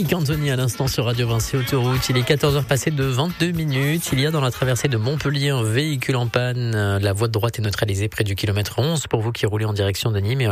Mike Anthony à l'instant sur Radio Vinci Autoroute. Il est 14h passé de 22 minutes. Il y a dans la traversée de Montpellier un véhicule en panne. La voie de droite est neutralisée près du kilomètre 11 pour vous qui roulez en direction de Nîmes.